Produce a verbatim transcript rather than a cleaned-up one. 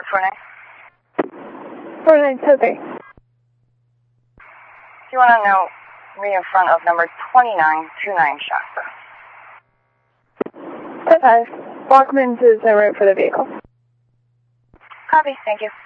four nine. four nine Sophie. Do you want to know me in front of number twenty-nine twenty-nine Shasta? ten five. Walkman's is the route for the vehicle. Copy, thank you.